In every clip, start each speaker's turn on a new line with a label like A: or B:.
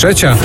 A: 3:00.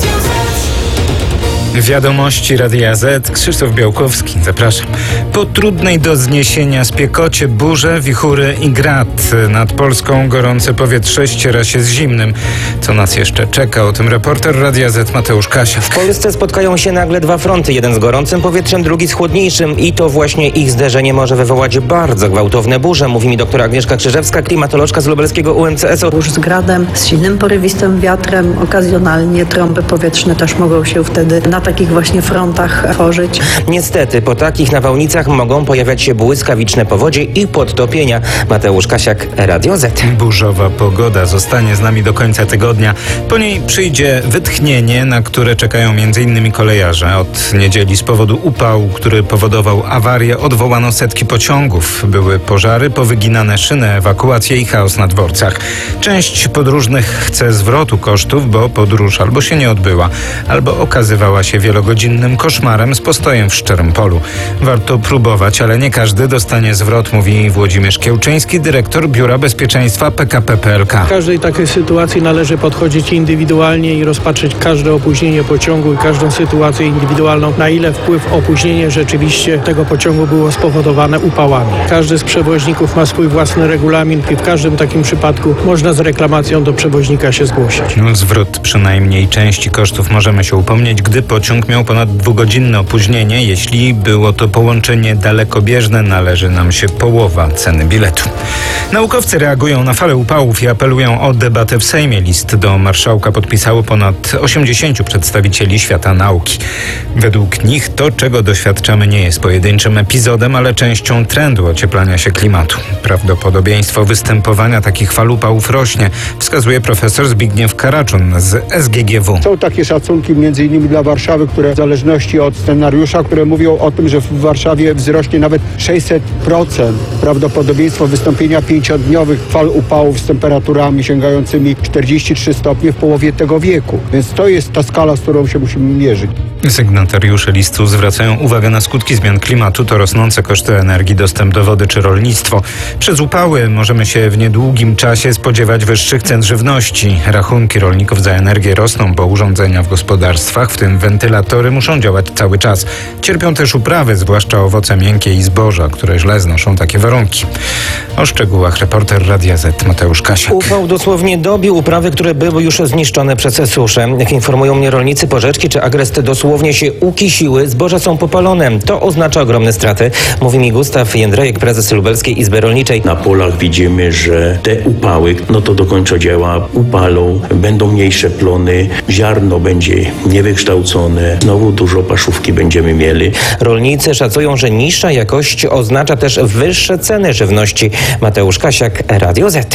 A: Wiadomości Radia Z. Krzysztof Białkowski, zapraszam. Po trudnej do zniesienia spiekocie, burze, wichury i grad nad Polską gorące powietrze ściera się z zimnym. Co nas jeszcze czeka? O tym reporter Radia Z Mateusz Kasiak.
B: W Polsce spotkają się nagle dwa fronty, jeden z gorącym powietrzem, drugi z chłodniejszym i to właśnie ich zderzenie może wywołać bardzo gwałtowne burze, mówi mi doktor Agnieszka Krzyżewska, klimatolożka z lubelskiego UMCS-u.
C: Burz z gradem, z silnym porywistym wiatrem, okazjonalnie trąby powietrzne też mogą się wtedy na takich właśnie frontach tworzyć.
B: Niestety, po takich nawałnicach mogą pojawiać się błyskawiczne powodzie i podtopienia. Mateusz Kasiak, Radio Z.
A: Burzowa pogoda zostanie z nami do końca tygodnia. Po niej przyjdzie wytchnienie, na które czekają m.in. kolejarze. Od niedzieli z powodu upału, który powodował awarię, odwołano setki pociągów. Były pożary, powyginane szyny, ewakuacje i chaos na dworcach. Część podróżnych chce zwrotu kosztów, bo podróż albo się nie odbyła, albo okazywała się wielogodzinnym koszmarem z postojem w szczerym polu. Warto próbować, ale nie każdy dostanie zwrot, mówi Włodzimierz Kiełczyński, dyrektor Biura Bezpieczeństwa PKP PLK.
D: W każdej takiej sytuacji należy podchodzić indywidualnie i rozpatrzeć każde opóźnienie pociągu i każdą sytuację indywidualną, na ile wpływ opóźnienie rzeczywiście tego pociągu było spowodowane upałami. Każdy z przewoźników ma swój własny regulamin i w każdym takim przypadku można z reklamacją do przewoźnika się zgłosić.
A: Zwrot przynajmniej części kosztów możemy się upomnieć, gdy pociąg miał ponad 2-godzinne opóźnienie. Jeśli było to połączenie dalekobieżne, należy nam się połowa ceny biletu. Naukowcy reagują na falę upałów i apelują o debatę w Sejmie. List do marszałka podpisało ponad 80 przedstawicieli świata nauki. Według nich to, czego doświadczamy, nie jest pojedynczym epizodem, ale częścią trendu ocieplania się klimatu. Prawdopodobieństwo występowania takich fal upałów rośnie, wskazuje profesor Zbigniew Karaczun z SGGW.
E: Są takie szacunki m.in. dla Warszawy, które w zależności od scenariusza, które mówią o tym, że w Warszawie wzrośnie nawet 600% prawdopodobieństwo wystąpienia 5-dniowych fal upałów z temperaturami sięgającymi 43 stopnie w połowie tego wieku. Więc to jest ta skala, z którą się musimy mierzyć.
A: Sygnatariusze listu zwracają uwagę na skutki zmian klimatu, to rosnące koszty energii, dostęp do wody czy rolnictwo. Przez upały możemy się w niedługim czasie spodziewać wyższych cen żywności. Rachunki rolników za energię rosną, bo urządzenia w gospodarstwach, w tym wentylatory, muszą działać cały czas. Cierpią też uprawy, zwłaszcza owoce miękkie i zboża, które źle znoszą takie warunki. O szczegółach reporter Radia Z Mateusz Kasiak.
B: Upał dosłownie dobił uprawy, które były już zniszczone przez suszę. Jak informują mnie rolnicy, porzeczki czy agresty dosłownie się ukisiły, zboża są popalone. To oznacza ogromne straty, mówi mi Gustaw Jędrejek, prezes Lubelskiej Izby Rolniczej.
F: Na polach widzimy, że te upały, to do końca dzieła upalą, będą mniejsze plony, ziarno będzie niewykształcone, znowu dużo paszówki będziemy mieli.
B: Rolnicy szacują, że niższa jakość oznacza też wyższe ceny żywności. Mateusz Kasiak, Radio Z.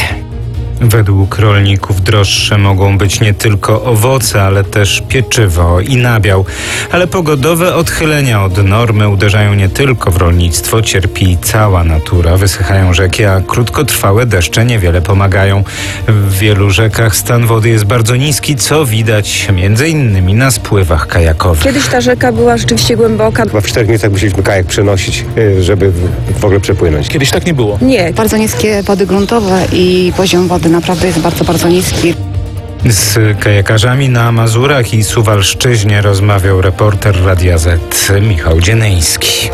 A: Według rolników droższe mogą być nie tylko owoce, ale też pieczywo i nabiał. Ale pogodowe odchylenia od normy uderzają nie tylko w rolnictwo, cierpi cała natura. Wysychają rzeki, a krótkotrwałe deszcze niewiele pomagają. W wielu rzekach stan wody jest bardzo niski, co widać m.in. na spływach kajakowych.
G: Kiedyś ta rzeka była rzeczywiście głęboka.
H: Chyba w 4 miejscach musieliśmy kajak przenosić, żeby w ogóle przepłynąć.
I: Kiedyś tak nie było.
G: Nie.
J: Bardzo niskie wody gruntowe i poziom wody naprawdę jest bardzo, bardzo niski.
A: Z kajakarzami na Mazurach i Suwalszczyźnie rozmawiał reporter Radia Z Michał Dzienyński.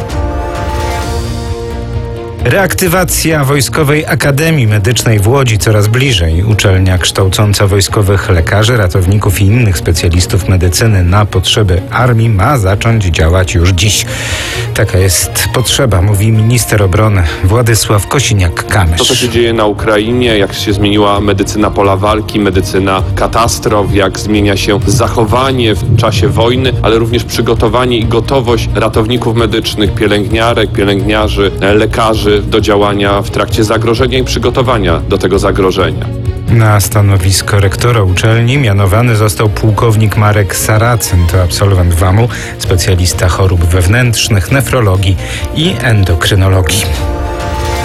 A: Reaktywacja Wojskowej Akademii Medycznej w Łodzi coraz bliżej. Uczelnia kształcąca wojskowych lekarzy, ratowników i innych specjalistów medycyny na potrzeby armii ma zacząć działać już dziś. Taka jest potrzeba, mówi minister obrony Władysław Kosiniak-Kamysz.
K: To, co się dzieje na Ukrainie, jak się zmieniła medycyna pola walki, medycyna katastrof, jak zmienia się zachowanie w czasie wojny, ale również przygotowanie i gotowość ratowników medycznych, pielęgniarek, pielęgniarzy, lekarzy do działania w trakcie zagrożenia i przygotowania do tego zagrożenia.
A: Na stanowisko rektora uczelni mianowany został pułkownik Marek Saracyn. To absolwent WAMU, specjalista chorób wewnętrznych, nefrologii i endokrynologii.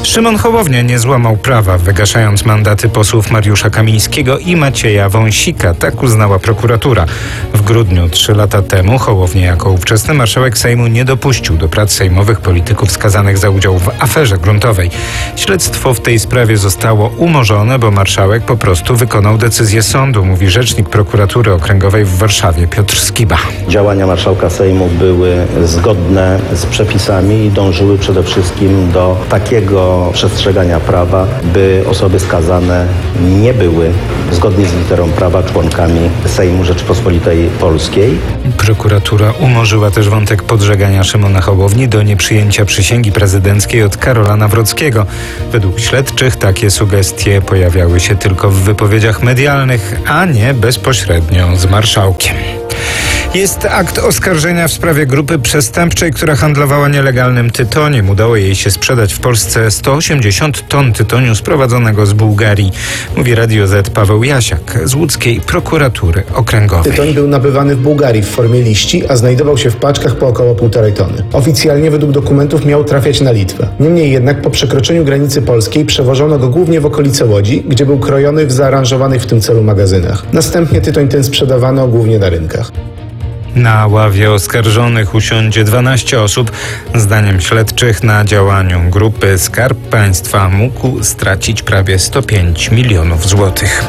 A: Szymon Hołownia nie złamał prawa, wygaszając mandaty posłów Mariusza Kamińskiego i Macieja Wąsika. Tak uznała prokuratura. W grudniu 3 lata temu Hołownia jako ówczesny marszałek Sejmu nie dopuścił do prac sejmowych polityków skazanych za udział w aferze gruntowej. Śledztwo w tej sprawie zostało umorzone, bo marszałek po prostu wykonał decyzję sądu, mówi rzecznik prokuratury okręgowej w Warszawie Piotr Skiba.
I: Działania marszałka Sejmu były zgodne z przepisami i dążyły przede wszystkim do takiego przestrzegania prawa, by osoby skazane nie były zgodnie z literą prawa członkami Sejmu Rzeczypospolitej Polskiej.
A: Prokuratura umorzyła też wątek podżegania Szymona Hołowni do nieprzyjęcia przysięgi prezydenckiej od Karola Nawrockiego. Według śledczych takie sugestie pojawiały się tylko w wypowiedziach medialnych, a nie bezpośrednio z marszałkiem. Jest akt oskarżenia w sprawie grupy przestępczej, która handlowała nielegalnym tytoniem. Udało jej się sprzedać w Polsce 180 ton tytoniu sprowadzonego z Bułgarii. Mówi Radio Z Paweł Jasiak z łódzkiej prokuratury okręgowej.
L: Tytoń był nabywany w Bułgarii w formie liści, a znajdował się w paczkach po około 1,5 tony. Oficjalnie według dokumentów miał trafiać na Litwę. Niemniej jednak po przekroczeniu granicy polskiej przewożono go głównie w okolice Łodzi, gdzie był krojony w zaaranżowanych w tym celu magazynach. Następnie tytoń ten sprzedawano głównie na rynkach.
A: Na ławie oskarżonych usiądzie 12 osób. Zdaniem śledczych na działaniu grupy Skarb Państwa mógł stracić prawie 105 milionów złotych.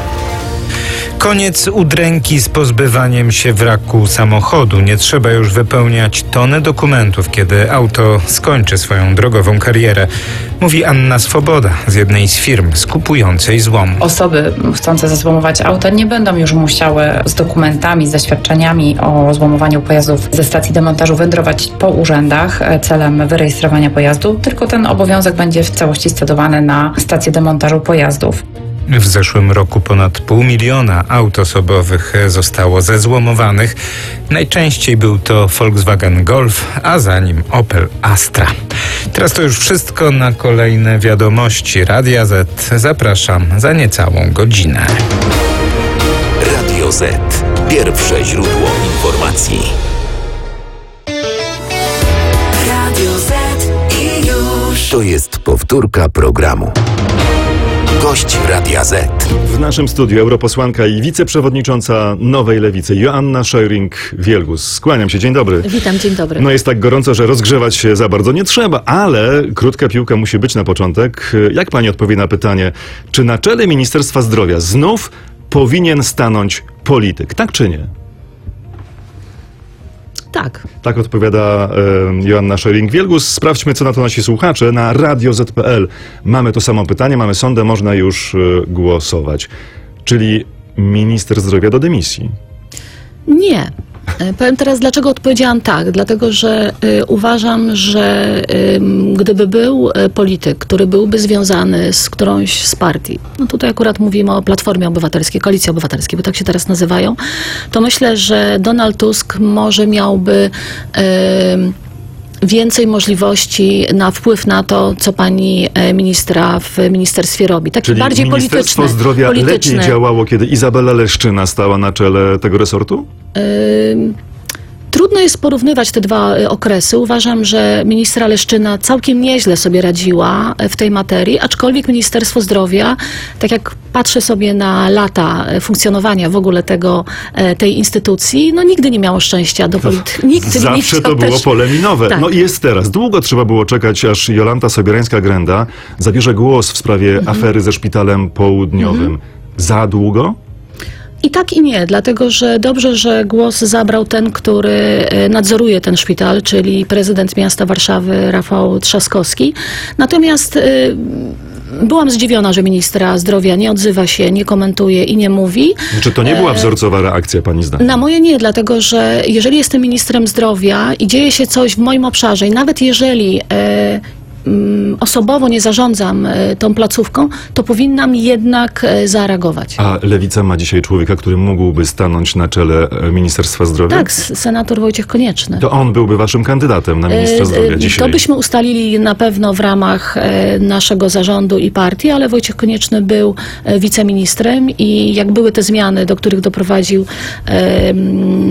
A: Koniec udręki z pozbywaniem się wraku samochodu. Nie trzeba już wypełniać tony dokumentów, kiedy auto skończy swoją drogową karierę. Mówi Anna Swoboda z jednej z firm skupującej złom.
M: Osoby chcące zezłomować auto nie będą już musiały z dokumentami, z zaświadczeniami o złomowaniu pojazdów ze stacji demontażu wędrować po urzędach celem wyrejestrowania pojazdu, tylko ten obowiązek będzie w całości scedowany na stację demontażu pojazdów.
A: W zeszłym roku ponad 500 000 aut osobowych zostało zezłomowanych. Najczęściej był to Volkswagen Golf, a za nim Opel Astra. Teraz to już wszystko. Na kolejne wiadomości Radia Z zapraszam za niecałą godzinę.
N: Radio Z. Pierwsze źródło informacji. Radio Z i już. To jest powtórka programu. Gość Radia Z.
O: W naszym studiu europosłanka i wiceprzewodnicząca Nowej Lewicy Joanna Scheuring-Wielgus. Skłaniam się, dzień dobry.
P: Witam, dzień dobry.
O: No jest tak gorąco, że rozgrzewać się za bardzo nie trzeba, ale krótka piłka musi być na początek. Jak pani odpowie na pytanie, czy na czele Ministerstwa Zdrowia znów powinien stanąć polityk, tak czy nie?
P: Tak.
O: Tak odpowiada Joanna Scheuring-Wielgus. Sprawdźmy, co na to nasi słuchacze. Na radioz.pl mamy to samo pytanie, mamy sondę, można już głosować. Czyli minister zdrowia do dymisji?
P: Nie. Powiem teraz, dlaczego odpowiedziałam tak. Dlatego, że uważam, że gdyby był polityk, który byłby związany z którąś z partii, no tutaj akurat mówimy o Platformie Obywatelskiej, Koalicji Obywatelskiej, bo tak się teraz nazywają, to myślę, że Donald Tusk może miałby więcej możliwości na wpływ na to, co pani ministra w ministerstwie robi. Taki
O: czyli
P: bardziej
O: Ministerstwo Zdrowia lepiej działało, kiedy Izabela Leszczyna stała na czele tego resortu?
P: Trudno jest porównywać te dwa okresy. Uważam, że ministra Leszczyna całkiem nieźle sobie radziła w tej materii, aczkolwiek Ministerstwo Zdrowia, tak jak patrzę sobie na lata funkcjonowania w ogóle tej instytucji, no nigdy nie miało szczęścia do polityki.
O: Zawsze to było pole minowe. Tak. No i jest teraz. Długo trzeba było czekać, aż Jolanta Sobierańska-Grenda zabierze głos w sprawie afery ze Szpitalem Południowym. Za długo?
P: I tak i nie, dlatego że dobrze, że głos zabrał ten, który nadzoruje ten szpital, czyli prezydent miasta Warszawy Rafał Trzaskowski. Natomiast byłam zdziwiona, że ministra zdrowia nie odzywa się, nie komentuje i nie mówi.
O: Czy to nie była wzorcowa reakcja, pani zdaniem?
P: Na moje nie, dlatego że jeżeli jestem ministrem zdrowia i dzieje się coś w moim obszarze i nawet jeżeli osobowo nie zarządzam tą placówką, to powinnam jednak zareagować.
O: A Lewica ma dzisiaj człowieka, który mógłby stanąć na czele Ministerstwa Zdrowia?
P: Tak, senator Wojciech Konieczny.
O: To on byłby waszym kandydatem na ministra zdrowia dzisiaj?
P: To byśmy ustalili na pewno w ramach naszego zarządu i partii, ale Wojciech Konieczny był wiceministrem i jak były te zmiany, do których doprowadził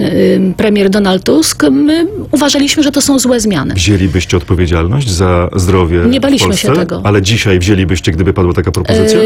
P: premier Donald Tusk, my uważaliśmy, że to są złe zmiany.
O: Wzięlibyście odpowiedzialność za zdrowie zdrowie
P: Nie baliśmy
O: w Polsce,
P: się tego.
O: ale dzisiaj wzięlibyście, gdyby padła taka propozycja?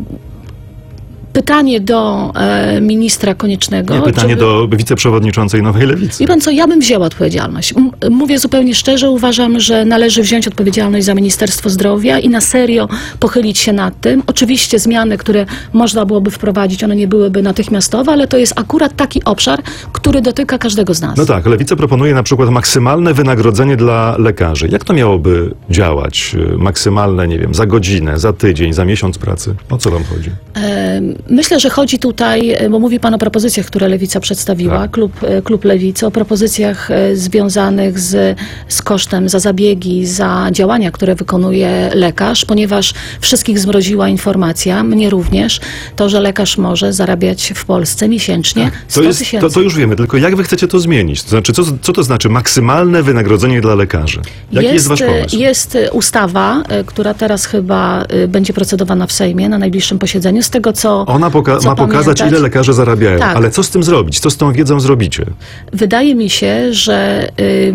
P: Pytanie do ministra Koniecznego.
O: Nie, pytanie do wiceprzewodniczącej Nowej Lewicy.
P: Wie pan co, ja bym wzięła odpowiedzialność. Mówię zupełnie szczerze, uważam, że należy wziąć odpowiedzialność za Ministerstwo Zdrowia i na serio pochylić się nad tym. Oczywiście zmiany, które można byłoby wprowadzić, one nie byłyby natychmiastowe, ale to jest akurat taki obszar, który dotyka każdego z nas.
O: No tak, Lewica proponuje na przykład maksymalne wynagrodzenie dla lekarzy. Jak to miałoby działać? Maksymalne, nie wiem, za godzinę, za tydzień, za miesiąc pracy? O co wam chodzi?
P: Myślę, że chodzi tutaj, bo mówi pan o propozycjach, które Lewica przedstawiła,
O: Tak.
P: klub Lewicy, o propozycjach związanych z kosztem za zabiegi, za działania, które wykonuje lekarz, ponieważ wszystkich zmroziła informacja, mnie również, to, że lekarz może zarabiać w Polsce miesięcznie 100 tysięcy.
O: To już wiemy, tylko jak wy chcecie to zmienić? To znaczy, co to znaczy maksymalne wynagrodzenie dla lekarzy? Jaki jest wasz pomysł?
P: Jest ustawa, która teraz chyba będzie procedowana w Sejmie na najbliższym posiedzeniu. Z tego, co
O: Ona ma pokazać, ile lekarze zarabiają.
P: Tak.
O: Ale co z tym zrobić? Co z tą wiedzą zrobicie?
P: Wydaje mi się, że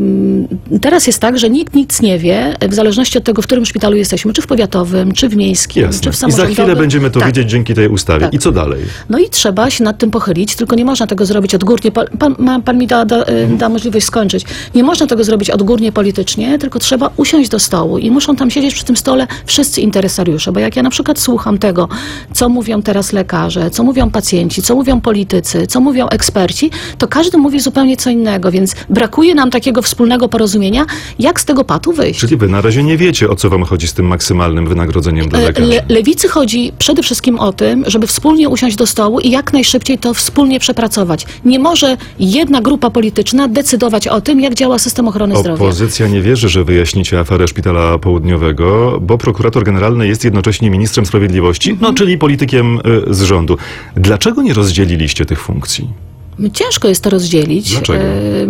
P: teraz jest tak, że nikt nic nie wie, w zależności od tego, w którym szpitalu jesteśmy, czy w powiatowym, czy w miejskim,
O: Jasne.
P: czy w
O: I za
P: samorządowym.
O: chwilę będziemy to wiedzieć dzięki tej ustawie.
P: Tak.
O: I co dalej?
P: No i trzeba się nad tym pochylić, tylko nie można tego zrobić odgórnie. Pan mi da możliwość skończyć. Nie można tego zrobić odgórnie politycznie, tylko trzeba usiąść do stołu i muszą tam siedzieć przy tym stole wszyscy interesariusze, bo jak ja na przykład słucham tego, co mówią teraz lekarze, co mówią pacjenci, co mówią politycy, co mówią eksperci, to każdy mówi zupełnie co innego, więc brakuje nam takiego wspólnego porozumienia, jak z tego patu wyjść.
O: Czyli wy na razie nie wiecie, o co wam chodzi z tym maksymalnym wynagrodzeniem dla lekarzy.
P: Lewicy chodzi przede wszystkim o tym, żeby wspólnie usiąść do stołu i jak najszybciej to wspólnie przepracować. Nie może jedna grupa polityczna decydować o tym, jak działa system ochrony zdrowia.
O: Opozycja nie wierzy, że wyjaśnicie aferę Szpitala Południowego, bo prokurator generalny jest jednocześnie ministrem sprawiedliwości, no czyli politykiem z rządu. Dlaczego nie rozdzieliliście tych funkcji?
P: Ciężko jest to rozdzielić.
O: Dlaczego?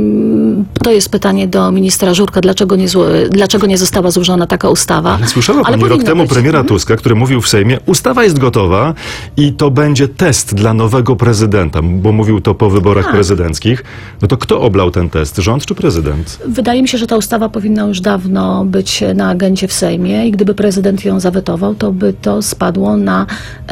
P: To jest pytanie do ministra Żurka, dlaczego nie została złożona taka ustawa.
O: Ale słyszała pani rok temu premiera Tuska, który mówił w Sejmie, ustawa jest gotowa i to będzie test dla nowego prezydenta, bo mówił to po wyborach prezydenckich. No to kto oblał ten test? Rząd czy prezydent?
P: Wydaje mi się, że ta ustawa powinna już dawno być na agendzie w Sejmie i gdyby prezydent ją zawetował, to by to spadło na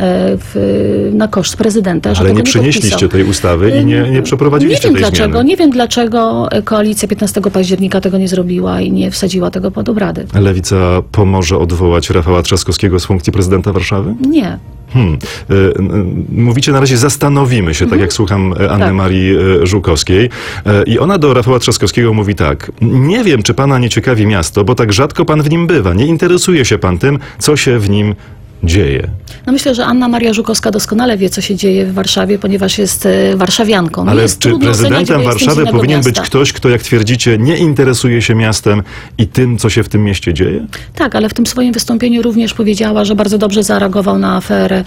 P: koszt prezydenta.
O: Ale nie przynieśliście tej ustawy i nie przeprowadziliście tej zmiany.
P: Nie wiem dlaczego koalicja 15 października tego nie zrobiła i nie wsadziła tego pod obrady.
O: Lewica pomoże odwołać Rafała Trzaskowskiego z funkcji prezydenta Warszawy?
P: Nie.
O: Mówicie na razie zastanowimy się, tak jak słucham Anny Marii Żukowskiej. I ona do Rafała Trzaskowskiego mówi tak: nie wiem, czy pana nie ciekawi miasto, bo tak rzadko pan w nim bywa. Nie interesuje się pan tym, co się w nim dzieje.
P: No myślę, że Anna Maria Żukowska doskonale wie, co się dzieje w Warszawie, ponieważ jest warszawianką.
O: Ale czy prezydentem Warszawy powinien być ktoś, kto, jak twierdzicie, nie interesuje się miastem i tym, co się w tym mieście dzieje?
P: Tak, ale w tym swoim wystąpieniu również powiedziała, że bardzo dobrze zareagował na aferę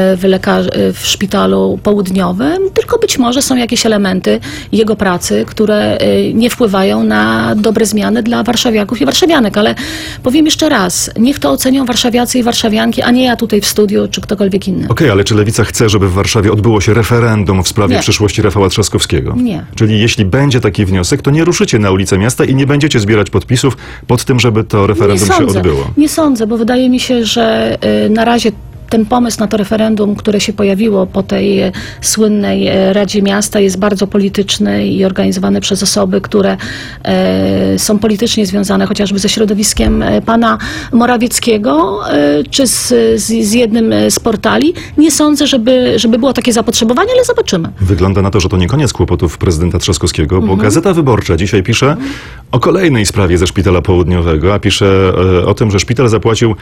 P: w szpitalu południowym, tylko być może są jakieś elementy jego pracy, które nie wpływają na dobre zmiany dla warszawiaków i warszawianek, ale powiem jeszcze raz, niech to ocenią warszawiacy i warszawianki, a nie ja tutaj w studiu, czy ktokolwiek inny.
O: Okej, ale czy Lewica chce, żeby w Warszawie odbyło się referendum w sprawie przyszłości Rafała Trzaskowskiego?
P: Nie.
O: Czyli jeśli będzie taki wniosek, to nie ruszycie na ulicę miasta i nie będziecie zbierać podpisów pod tym, żeby to referendum się odbyło?
P: Nie sądzę, bo wydaje mi się, że na razie ten pomysł na to referendum, które się pojawiło po tej słynnej Radzie Miasta, jest bardzo polityczny i organizowany przez osoby, które są politycznie związane chociażby ze środowiskiem pana Morawieckiego, czy z jednym z portali. Nie sądzę, żeby było takie zapotrzebowanie, ale zobaczymy.
O: Wygląda na to, że to nie koniec kłopotów prezydenta Trzaskowskiego, bo Gazeta Wyborcza dzisiaj pisze o kolejnej sprawie ze Szpitala Południowego, a pisze o tym, że szpital zapłacił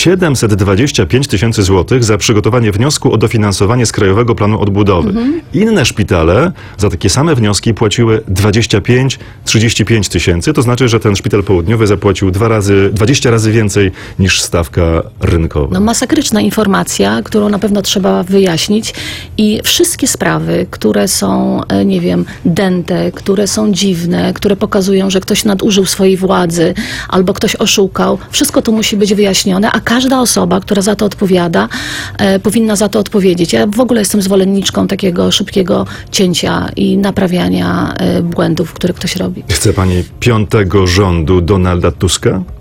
O: 725 tysięcy złotych za przygotowanie wniosku o dofinansowanie z Krajowego Planu Odbudowy. Inne szpitale za takie same wnioski płaciły 25-35 tysięcy. To znaczy, że ten Szpital Południowy zapłacił 20 razy więcej niż stawka rynkowa.
P: No, masakryczna informacja, którą na pewno trzeba wyjaśnić i wszystkie sprawy, które są, nie wiem, dęte, które są dziwne, które pokazują, że ktoś nadużył swojej władzy albo ktoś oszukał, wszystko to musi być wyjaśnione, a każda osoba, która za to odpowiada, powinna za to odpowiedzieć. Ja w ogóle jestem zwolenniczką takiego szybkiego cięcia i naprawiania błędów, które ktoś robi.
O: Chce pani 5. rządu Donalda Tuska?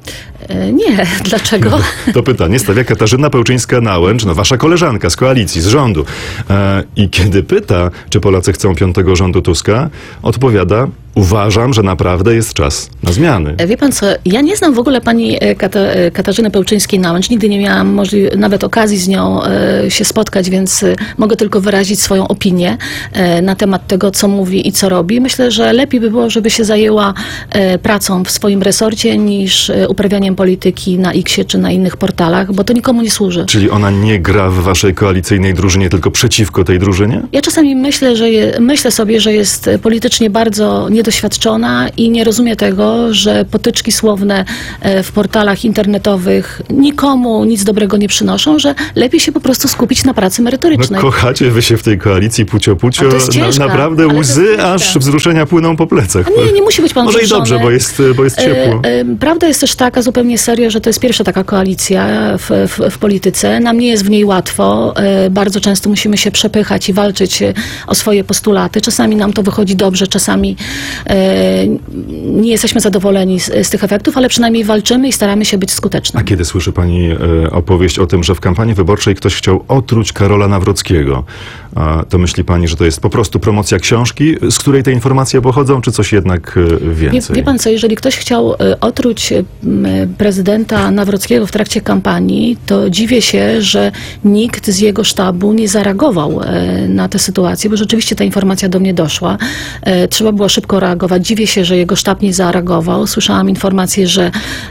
P: Nie, dlaczego?
O: To pytanie stawia Katarzyna Pełczyńska-Nałęcz, wasza koleżanka z koalicji, z rządu. I kiedy pyta, czy Polacy chcą 5. rządu Tuska, odpowiada: uważam, że naprawdę jest czas na zmiany.
P: Wie pan co, ja nie znam w ogóle pani Katarzyny Pełczyńskiej-Nałęcz. Nigdy nie miałam nawet okazji z nią się spotkać, więc mogę tylko wyrazić swoją opinię na temat tego, co mówi i co robi. Myślę, że lepiej by było, żeby się zajęła pracą w swoim resorcie niż uprawianiem polityki na X-ie czy na innych portalach, bo to nikomu nie służy.
O: Czyli ona nie gra w waszej koalicyjnej drużynie, tylko przeciwko tej drużynie?
P: Ja czasami myślę sobie, że jest politycznie bardzo niedoświadczona i nie rozumie tego, że potyczki słowne w portalach internetowych nikomu nic dobrego nie przynoszą, że lepiej się po prostu skupić na pracy merytorycznej.
O: Kochacie wy się w tej koalicji pucio-pucio. Naprawdę łzy aż wzruszenia płyną po plecach.
P: A nie musi być pan
O: Może
P: wzruszony.
O: i dobrze, bo jest ciepło.
P: Prawda jest też taka, zupełnie serio, że to jest pierwsza taka koalicja w polityce. Nam nie jest w niej łatwo. Bardzo często musimy się przepychać i walczyć o swoje postulaty. Czasami nam to wychodzi dobrze, czasami nie jesteśmy zadowoleni z tych efektów, ale przynajmniej walczymy i staramy się być skuteczni.
O: A kiedy słyszy pani opowieść o tym, że w kampanii wyborczej ktoś chciał otruć Karola Nawrockiego, to myśli pani, że to jest po prostu promocja książki, z której te informacje pochodzą, czy coś jednak więcej?
P: Wie pan co, jeżeli ktoś chciał otruć prezydenta Nawrockiego w trakcie kampanii, to dziwię się, że nikt z jego sztabu nie zareagował na tę sytuację, bo rzeczywiście ta informacja do mnie doszła. Trzeba było szybko reagować. Dziwię się, że jego sztab nie zareagował. Słyszałam informację, że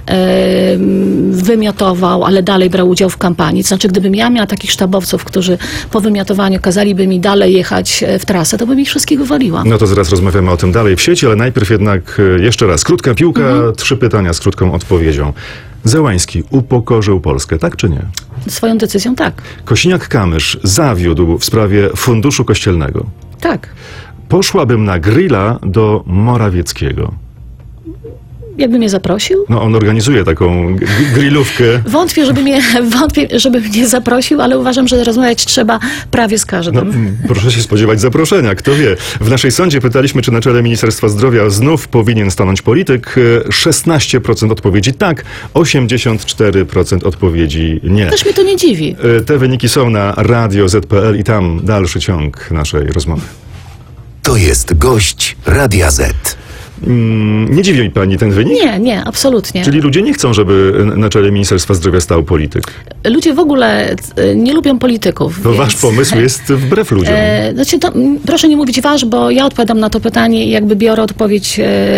P: wymiotował, ale dalej brał udział w kampanii. To znaczy, gdybym ja miała takich sztabowców, którzy po wymiotowaniu kazaliby mi dalej jechać w trasę, to bym ich wszystkich wywaliła.
O: No to zaraz rozmawiamy o tym dalej w sieci, ale najpierw jednak jeszcze raz krótka piłka, 3 pytania z krótką odpowiedzią. Zełański upokorzył Polskę, tak czy nie?
P: Swoją decyzją tak.
O: Kosiniak-Kamysz zawiódł w sprawie Funduszu Kościelnego.
P: Tak.
O: Poszłabym na grilla do Morawieckiego.
P: Jakby mnie zaprosił?
O: No on organizuje taką grillówkę.
P: Wątpię, żeby mnie zaprosił, ale uważam, że rozmawiać trzeba prawie z każdym.
O: No, proszę się spodziewać zaproszenia, kto wie. W naszej sądzie pytaliśmy, czy na czele Ministerstwa Zdrowia znów powinien stanąć polityk. 16% odpowiedzi tak, 84% odpowiedzi nie.
P: Też mnie to nie dziwi.
O: Te wyniki są na Radio ZPL i tam dalszy ciąg naszej rozmowy.
N: To jest gość Radia Z.
O: Nie dziwi pani ten wynik?
P: Nie, absolutnie.
O: Czyli ludzie nie chcą, żeby na czele Ministerstwa Zdrowia stał polityk?
P: Ludzie w ogóle nie lubią polityków.
O: To wasz pomysł jest wbrew ludziom.
P: Znaczy proszę nie mówić wasz, bo ja odpowiadam na to pytanie i jakby biorę odpowiedź,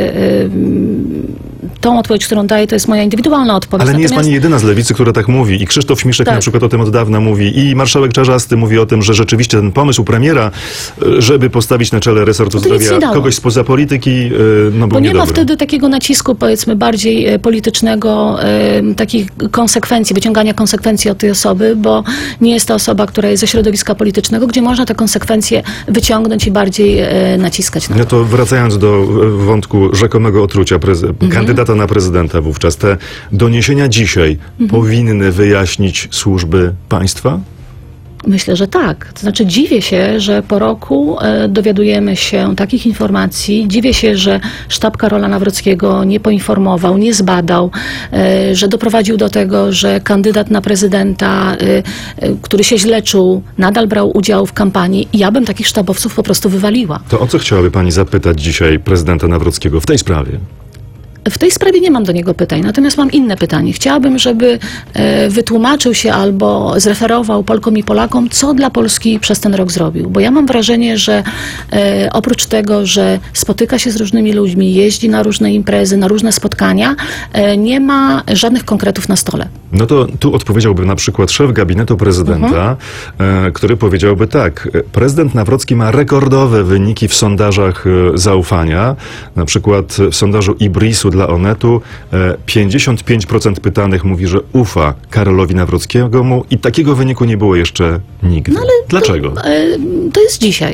P: tą odpowiedź, którą daję, to jest moja indywidualna odpowiedź.
O: Ale nie jest pani jedyna z Lewicy, która tak mówi. I Krzysztof Śmiszek na przykład o tym od dawna mówi. I marszałek Czarzasty mówi o tym, że rzeczywiście ten pomysł premiera, żeby postawić na czele resortu zdrowia kogoś spoza polityki, no był
P: bo nie
O: niedobry.
P: ma wtedy takiego nacisku, powiedzmy, bardziej politycznego, takich konsekwencji, wyciągania konsekwencji od tej osoby, bo nie jest to osoba, która jest ze środowiska politycznego, gdzie można te konsekwencje wyciągnąć i bardziej naciskać na to.
O: No to wracając do wątku rzekomego otrucia kandydata na prezydenta wówczas, te doniesienia dzisiaj powinny wyjaśnić służby państwa?
P: Myślę, że tak. To znaczy dziwię się, że po roku dowiadujemy się takich informacji. Dziwię się, że sztab Karola Nawrockiego nie poinformował, nie zbadał, że doprowadził do tego, że kandydat na prezydenta, który się źle czuł, nadal brał udział w kampanii i ja bym takich sztabowców po prostu wywaliła.
O: To o co chciałaby pani zapytać dzisiaj prezydenta Nawrockiego w tej sprawie?
P: W tej sprawie nie mam do niego pytań, natomiast mam inne pytanie. Chciałabym, żeby wytłumaczył się albo zreferował Polkom i Polakom, co dla Polski przez ten rok zrobił. Bo ja mam wrażenie, że oprócz tego, że spotyka się z różnymi ludźmi, jeździ na różne imprezy, na różne spotkania, nie ma żadnych konkretów na stole.
O: No to tu odpowiedziałby na przykład szef gabinetu prezydenta, który powiedziałby tak, prezydent Nawrocki ma rekordowe wyniki w sondażach zaufania, na przykład w sondażu Ibrisu dla Onetu 55% pytanych mówi, że ufa Karolowi Nawrockiemu i takiego wyniku nie było jeszcze nigdy.
P: No ale
O: dlaczego?
P: To jest dzisiaj.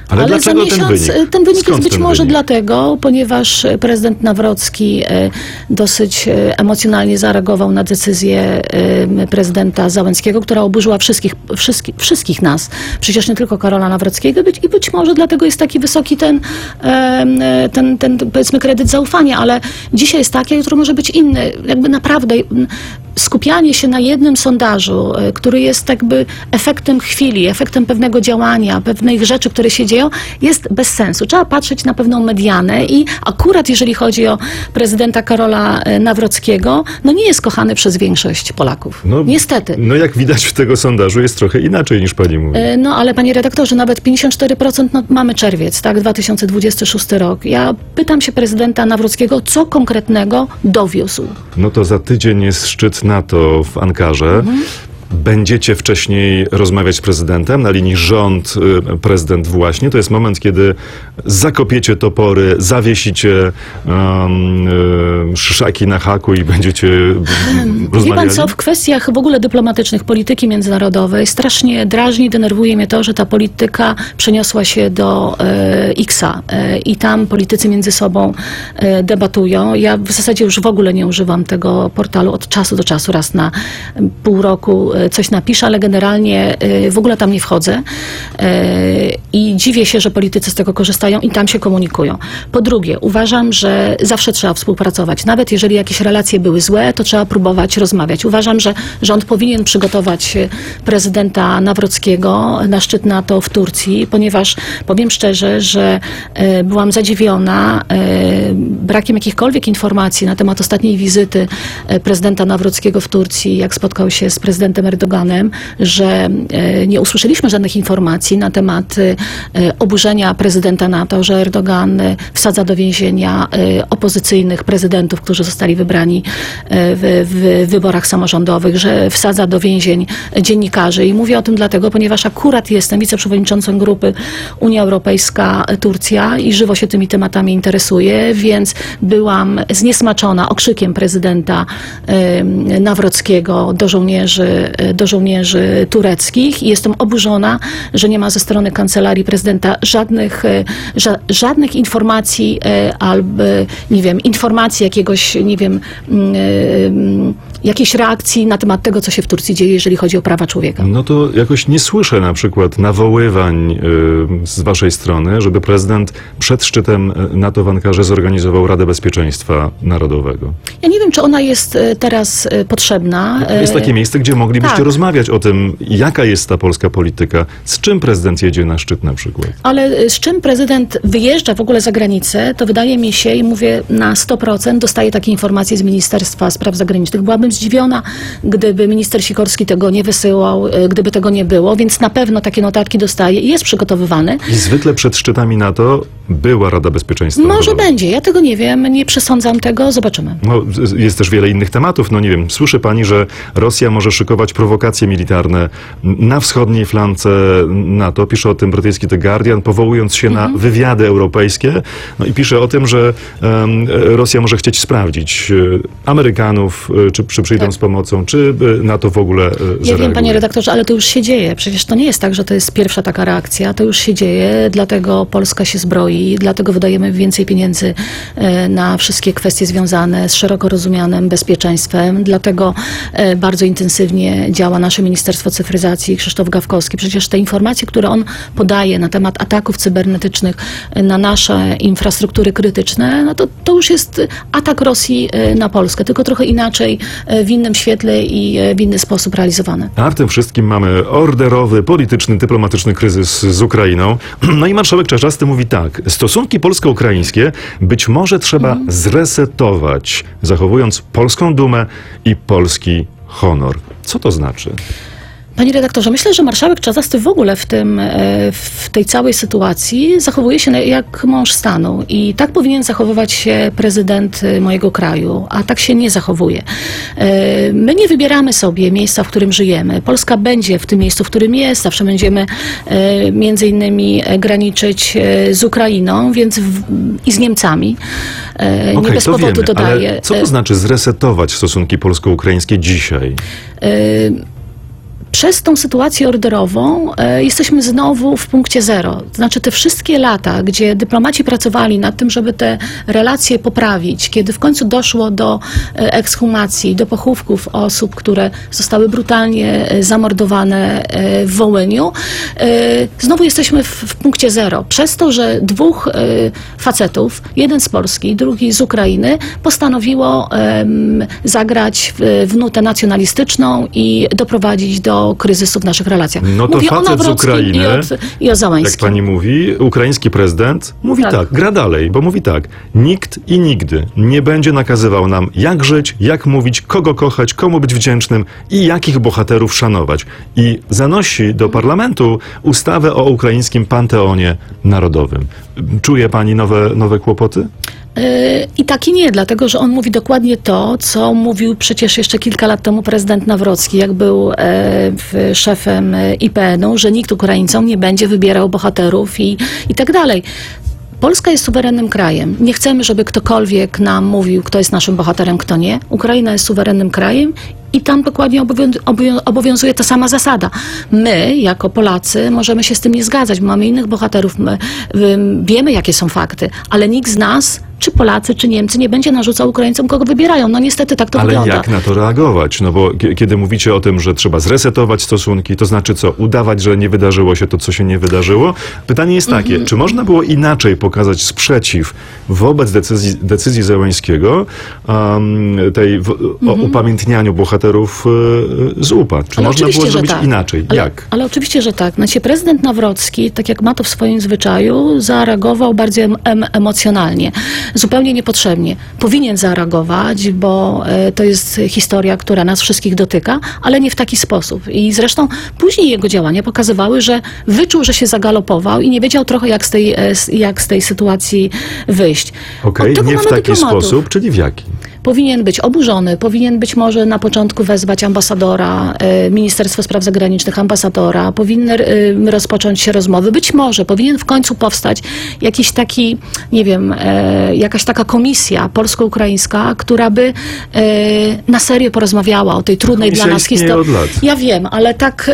O: Ale dlaczego
P: za miesiąc,
O: ten wynik?
P: Ten wynik
O: Skąd
P: jest być
O: ten
P: może
O: wynik?
P: dlatego, ponieważ prezydent Nawrocki dosyć emocjonalnie zareagował na decyzję prezydenta Załęckiego, która oburzyła wszystkich nas. Przecież nie tylko Karola Nawrockiego i być może dlatego jest taki wysoki ten powiedzmy kredyt zaufania, ale dzisiaj jest taki, jutro może być inny. Jakby naprawdę skupianie się na jednym sondażu, który jest jakby efektem chwili, efektem pewnego działania, pewnych rzeczy, które się dzieją, jest bez sensu. Trzeba patrzeć na pewną medianę i akurat jeżeli chodzi o prezydenta Karola Nawrockiego, no nie jest kochany przez większość Polaków.
O: No,
P: niestety.
O: No jak widać w tego sondażu jest trochę inaczej niż pani mówi.
P: No ale panie redaktorze, nawet 54%, no mamy czerwiec, tak, 2026 rok. Ja pytam się prezydenta Nawrockiego, co konkretnego dowiózł.
O: No to za tydzień jest szczyt NATO w Ankarze. Będziecie wcześniej rozmawiać z prezydentem na linii rząd-prezydent właśnie. To jest moment, kiedy zakopiecie topory, zawiesicie szaki na haku i będziecie rozmawiali.
P: Wie pan co, w kwestiach w ogóle dyplomatycznych, polityki międzynarodowej strasznie drażni, denerwuje mnie to, że ta polityka przeniosła się do X-a i tam politycy między sobą debatują. Ja w zasadzie już w ogóle nie używam tego portalu od czasu do czasu, raz na pół roku coś napiszę, ale generalnie w ogóle tam nie wchodzę i dziwię się, że politycy z tego korzystają i tam się komunikują. Po drugie, uważam, że zawsze trzeba współpracować. Nawet jeżeli jakieś relacje były złe, to trzeba próbować rozmawiać. Uważam, że rząd powinien przygotować prezydenta Nawrockiego na szczyt NATO w Turcji, ponieważ powiem szczerze, że byłam zadziwiona brakiem jakichkolwiek informacji na temat ostatniej wizyty prezydenta Nawrockiego w Turcji, jak spotkał się z prezydentem Erdoganem, że nie usłyszeliśmy żadnych informacji na temat oburzenia prezydenta NATO, że Erdogan wsadza do więzienia opozycyjnych prezydentów, którzy zostali wybrani w wyborach samorządowych, że wsadza do więzień dziennikarzy. I mówię o tym dlatego, ponieważ akurat jestem wiceprzewodniczącą grupy Unia Europejska-Turcja i żywo się tymi tematami interesuję, więc byłam zniesmaczona okrzykiem prezydenta Nawrockiego do żołnierzy tureckich i jestem oburzona, że nie ma ze strony kancelarii prezydenta żadnych informacji albo, nie wiem, informacji jakiegoś, nie wiem, jakiejś reakcji na temat tego, co się w Turcji dzieje, jeżeli chodzi o prawa człowieka.
O: No to jakoś nie słyszę na przykład nawoływań z waszej strony, żeby prezydent przed szczytem NATO w Ankarze zorganizował Radę Bezpieczeństwa Narodowego.
P: Ja nie wiem, czy ona jest teraz potrzebna.
O: Jest takie miejsce, gdzie moglibyście
P: tak
O: rozmawiać o tym, jaka jest ta polska polityka, z czym prezydent jedzie na szczyt na przykład.
P: Ale z czym prezydent wyjeżdża w ogóle za granicę, to wydaje mi się, i mówię na 100%, dostaje takie informacje z Ministerstwa Spraw Zagranicznych. Byłabym zdziwiona, gdyby minister Sikorski tego nie wysyłał, gdyby tego nie było, więc na pewno takie notatki dostaje i jest przygotowywany.
O: I zwykle przed szczytami NATO była Rada Bezpieczeństwa
P: Może będzie, ja tego nie wiem, nie przesądzam tego, zobaczymy.
O: No, jest też wiele innych tematów, no nie wiem, słyszy pani, że Rosja może szykować prowokacje militarne na wschodniej flance NATO, pisze o tym brytyjski The Guardian, powołując się na wywiady europejskie, no i pisze o tym, że Rosja może chcieć sprawdzić Amerykanów, czy przyjdą z pomocą, czy NATO w ogóle zareaguje.
P: Ja wiem, panie redaktorze, ale to już się dzieje. Przecież to nie jest tak, że to jest pierwsza taka reakcja. To już się dzieje, dlatego Polska się zbroi, dlatego wydajemy więcej pieniędzy na wszystkie kwestie związane z szeroko rozumianym bezpieczeństwem. Dlatego bardzo intensywnie działa nasze Ministerstwo Cyfryzacji, Krzysztof Gawkowski. Przecież te informacje, które on podaje na temat ataków cybernetycznych na nasze infrastruktury krytyczne, no to już jest atak Rosji na Polskę, tylko trochę inaczej, w innym świetle i w inny sposób realizowane.
O: A w tym wszystkim mamy orderowy, polityczny, dyplomatyczny kryzys z Ukrainą. No i marszałek Czarzasty mówi tak: stosunki polsko-ukraińskie być może trzeba zresetować, zachowując polską dumę i polski honor. Co to znaczy?
P: Panie redaktorze, myślę, że marszałek Czarzasty w ogóle w tej całej sytuacji zachowuje się jak mąż stanu i tak powinien zachowywać się prezydent mojego kraju, a tak się nie zachowuje. My nie wybieramy sobie miejsca, w którym żyjemy. Polska będzie w tym miejscu, w którym jest, zawsze będziemy między innymi graniczyć z Ukrainą, i z Niemcami. Nie bez powodu
O: wiemy,
P: dodaję.
O: Ale co to znaczy zresetować stosunki polsko-ukraińskie dzisiaj?
P: Przez tą sytuację orderową jesteśmy znowu w punkcie zero. To znaczy te wszystkie lata, gdzie dyplomaci pracowali nad tym, żeby te relacje poprawić, kiedy w końcu doszło do ekshumacji, do pochówków osób, które zostały brutalnie zamordowane w Wołyniu, znowu jesteśmy w punkcie zero. Przez to, że dwóch facetów, jeden z Polski, drugi z Ukrainy, postanowiło zagrać w nutę nacjonalistyczną i doprowadzić do kryzysu w naszych relacjach.
O: No to
P: Mówię
O: facet
P: o Nawrockim
O: z Ukrainy,
P: i o Załańskim.
O: jak pani mówi, ukraiński prezydent mówi tak, gra dalej, bo mówi tak: nikt i nigdy nie będzie nakazywał nam, jak żyć, jak mówić, kogo kochać, komu być wdzięcznym i jakich bohaterów szanować. I zanosi do parlamentu ustawę o ukraińskim panteonie narodowym. Czuje pani nowe kłopoty?
P: I tak i nie, dlatego że on mówi dokładnie to, co mówił przecież jeszcze kilka lat temu prezydent Nawrocki, jak był szefem IPN-u, że nikt Ukraińcom nie będzie wybierał bohaterów i tak dalej. Polska jest suwerennym krajem. Nie chcemy, żeby ktokolwiek nam mówił, kto jest naszym bohaterem, kto nie. Ukraina jest suwerennym krajem i tam dokładnie obowiązuje ta sama zasada. My, jako Polacy, możemy się z tym nie zgadzać, bo mamy innych bohaterów, my wiemy, jakie są fakty, ale nikt z nas, czy Polacy, czy Niemcy, nie będzie narzucał Ukraińcom, kogo wybierają. No niestety tak to wygląda.
O: Ale jak na to reagować? No bo kiedy mówicie o tym, że trzeba zresetować stosunki, to znaczy co? Udawać, że nie wydarzyło się to, co się nie wydarzyło? Pytanie jest takie, czy można było inaczej pokazać sprzeciw wobec decyzji Zełańskiego, o upamiętnianiu bohaterów z UPA? Czy
P: Ale
O: można było zrobić
P: tak.
O: inaczej? Jak?
P: Ale oczywiście, że tak. Znaczy, prezydent Nawrocki, tak jak ma to w swoim zwyczaju, zareagował bardzo emocjonalnie. Zupełnie niepotrzebnie. Powinien zareagować, bo to jest historia, która nas wszystkich dotyka, ale nie w taki sposób. I zresztą później jego działania pokazywały, że wyczuł, że się zagalopował i nie wiedział trochę, jak z tej sytuacji wyjść.
O: Okej, nie w taki sposób, czyli w jaki?
P: Powinien być oburzony, powinien być może na początku wezwać ambasadora, Ministerstwo Spraw Zagranicznych, ambasadora, powinny rozpocząć się rozmowy, być może powinien w końcu powstać jakiś taki, nie wiem, jakaś taka komisja polsko-ukraińska, która by na serio porozmawiała o tej trudnej dla nas historii. Ja wiem, ale tak...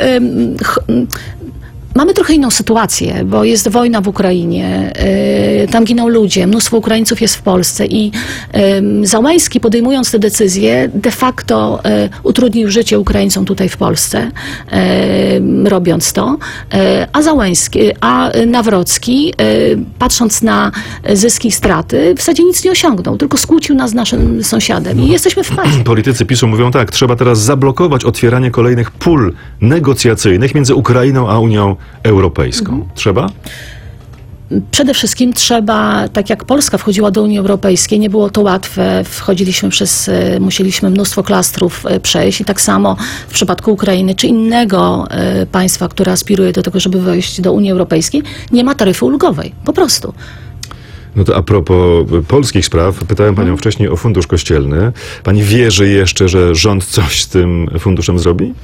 P: Mamy trochę inną sytuację, bo jest wojna w Ukrainie, tam giną ludzie, mnóstwo Ukraińców jest w Polsce i Załański, podejmując te decyzje, de facto utrudnił życie Ukraińcom tutaj w Polsce, robiąc to, a Nawrocki, patrząc na zyski i straty, w zasadzie nic nie osiągnął, tylko skłócił nas z naszym sąsiadem i jesteśmy w pacie.
O: Politycy PiS-u mówią tak, trzeba teraz zablokować otwieranie kolejnych pól negocjacyjnych między Ukrainą a Unią Europejską. Trzeba?
P: Przede wszystkim trzeba, tak jak Polska wchodziła do Unii Europejskiej, nie było to łatwe, musieliśmy mnóstwo klastrów przejść i tak samo w przypadku Ukrainy czy innego państwa, które aspiruje do tego, żeby wejść do Unii Europejskiej, nie ma taryfy ulgowej, po prostu.
O: No to a propos polskich spraw, pytałem panią wcześniej o fundusz kościelny. Pani wierzy jeszcze, że rząd coś z tym funduszem zrobi?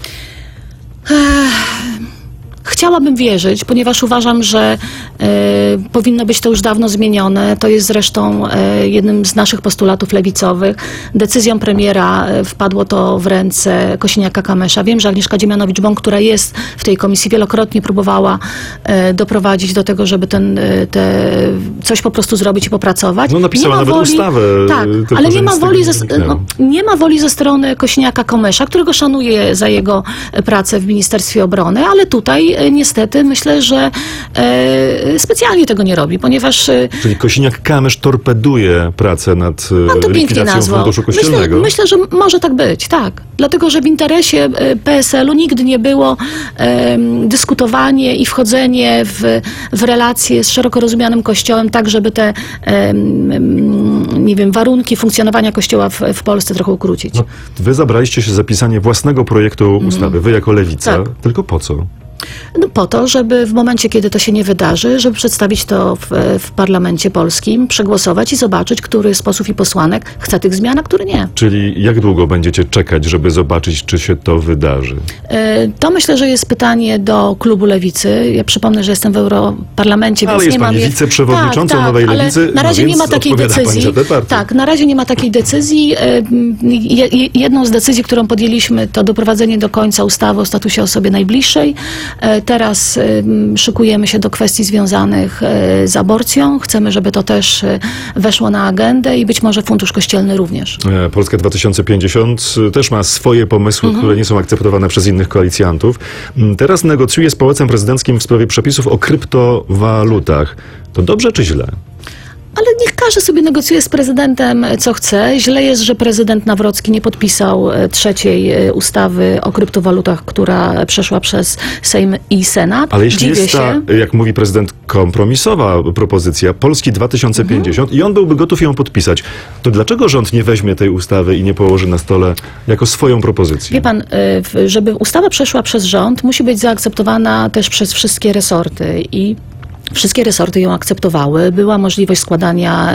P: Chciałabym wierzyć, ponieważ uważam, że powinno być to już dawno zmienione. To jest zresztą jednym z naszych postulatów lewicowych. Decyzją premiera wpadło to w ręce Kosiniaka-Kamysza. Wiem, że Agnieszka Dziemianowicz-Bąk, która jest w tej komisji, wielokrotnie próbowała doprowadzić do tego, żeby coś po prostu zrobić i popracować.
O: No napisała nawet ustawę.
P: Tak, ale nie ma woli ze strony Kosiniaka-Kamysza, którego szanuję za jego pracę w Ministerstwie Obrony, ale tutaj niestety myślę, że specjalnie tego nie robi, ponieważ...
O: Czyli Kosiniak-Kamysz torpeduje pracę nad likwidacją funduszu kościelnego?
P: Myślę, że może tak być, tak. Dlatego, że w interesie PSL-u nigdy nie było dyskutowanie i wchodzenie w relacje z szeroko rozumianym Kościołem, tak żeby te warunki funkcjonowania Kościoła w Polsce trochę ukrócić.
O: No, wy zabraliście się za pisanie własnego projektu ustawy, wy jako Lewica, tak. Tylko po co?
P: No po to, żeby w momencie, kiedy to się nie wydarzy, żeby przedstawić to w parlamencie polskim, przegłosować i zobaczyć, który z posłów i posłanek chce tych zmian, a który nie.
O: Czyli jak długo będziecie czekać, żeby zobaczyć, czy się to wydarzy?
P: To myślę, że jest pytanie do klubu Lewicy. Ja przypomnę, że jestem w Europarlamencie,
O: ale
P: więc
O: jest
P: nie mam...
O: pani wiceprzewodniczącą Nowej
P: ale
O: Lewicy,
P: na razie
O: więc
P: nie ma takiej decyzji. Tak, na razie nie ma takiej decyzji. Jedną z decyzji, którą podjęliśmy, to doprowadzenie do końca ustawy o statusie osoby najbliższej. Teraz szykujemy się do kwestii związanych z aborcją. Chcemy, żeby to też weszło na agendę i być może Fundusz Kościelny również.
O: Polska 2050 też ma swoje pomysły, które nie są akceptowane przez innych koalicjantów. Teraz negocjuje z Pałacem Prezydenckim w sprawie przepisów o kryptowalutach. To dobrze czy źle?
P: Ale niech każdy sobie negocjuje z prezydentem, co chce. Źle jest, że prezydent Nawrocki nie podpisał trzeciej ustawy o kryptowalutach, która przeszła przez Sejm i Senat.
O: Ale jeśli jest ta, jak mówi prezydent, kompromisowa propozycja Polski 2050 i on byłby gotów ją podpisać, to dlaczego rząd nie weźmie tej ustawy i nie położy na stole jako swoją propozycję?
P: Wie pan, żeby ustawa przeszła przez rząd, musi być zaakceptowana też przez wszystkie resorty i wszystkie resorty ją akceptowały. Była możliwość składania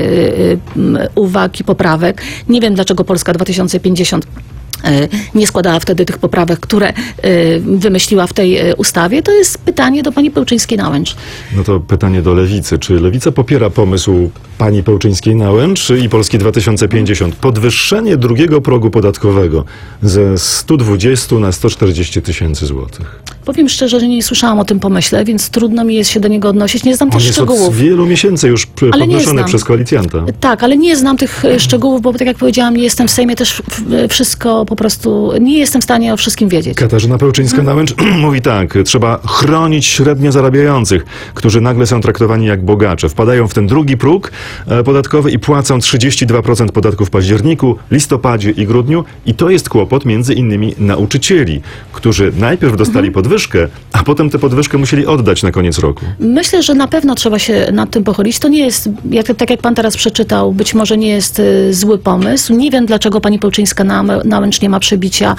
P: uwag i poprawek. Nie wiem, dlaczego Polska 2050 nie składała wtedy tych poprawek, które wymyśliła w tej ustawie. To jest pytanie do pani Pełczyńskiej-Nałęcz.
O: No to pytanie do Lewicy. Czy Lewica popiera pomysł pani Pełczyńskiej-Nałęcz i Polski 2050? Podwyższenie drugiego progu podatkowego ze 120 na 140 tysięcy złotych.
P: Powiem szczerze, że nie słyszałam o tym pomyśle, więc trudno mi jest się do niego odnosić. Nie znam też szczegółów.
O: On jest od wielu miesięcy już podnoszony przez koalicjanta.
P: Tak, ale nie znam tych szczegółów, bo tak jak powiedziałam, nie jestem w Sejmie, też wszystko po prostu, nie jestem w stanie o wszystkim wiedzieć.
O: Katarzyna Pełczyńska-Nałęcz mówi tak, trzeba chronić średnio zarabiających, którzy nagle są traktowani jak bogacze. Wpadają w ten drugi próg podatkowy i płacą 32% podatku w październiku, listopadzie i grudniu i to jest kłopot między innymi nauczycieli, którzy najpierw dostali podwyżkę, a potem tę podwyżkę musieli oddać na koniec roku.
P: Myślę, że na pewno trzeba się nad tym pochylić. To nie jest, tak jak pan teraz przeczytał, być może nie jest zły pomysł. Nie wiem, dlaczego pani Pełczyńska-Nałęcz nie ma przebicia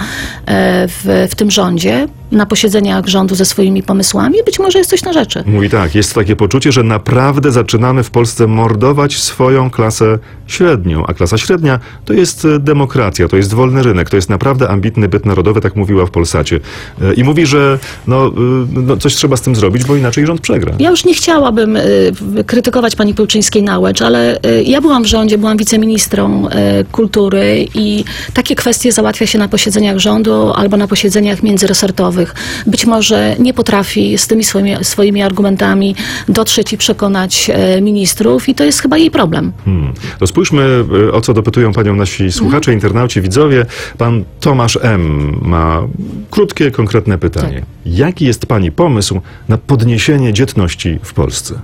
P: w tym rządzie, na posiedzeniach rządu ze swoimi pomysłami. Być może jest coś na rzeczy.
O: Mówi tak, jest takie poczucie, że naprawdę zaczynamy w Polsce mordować swoją klasę średnią, a klasa średnia to jest demokracja, to jest wolny rynek, to jest naprawdę ambitny byt narodowy, tak mówiła w Polsacie. I mówi, że coś trzeba z tym zrobić, bo inaczej rząd przegra.
P: Ja już nie chciałabym krytykować pani Pełczyńskiej-Nałęcz, ale ja byłam w rządzie, byłam wiceministrą kultury i takie kwestie załatwia się na posiedzeniach rządu albo na posiedzeniach międzyresortowych. Być może nie potrafi z tymi swoimi argumentami dotrzeć i przekonać ministrów i to jest chyba jej problem.
O: To spójrzmy, o co dopytują panią nasi słuchacze, internauci, widzowie. Pan Tomasz M. ma krótkie, konkretne pytanie. Tak. Jaki jest pani pomysł na podniesienie dzietności w Polsce?